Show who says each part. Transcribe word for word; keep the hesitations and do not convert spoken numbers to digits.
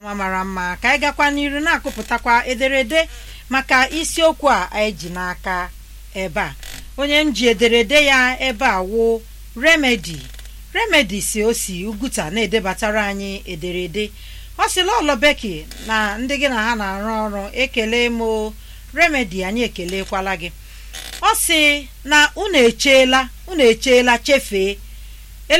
Speaker 1: mara mma ka anyị gakwa n'iru na-akụpụtakwa ederede maka isiokwu a anyị ji n'aka ebe a. Onye nji ederede ya ebe a wụ Remedy Remedy si osi Uguta na-edebatara anyị ederede. Ọ sị Lolo Becky na ndị gị na ha na-arụ ọrụ ekele mo Remedy, anyị ekelekwala gị. Ọ sị na unu echeela unu echeela chefee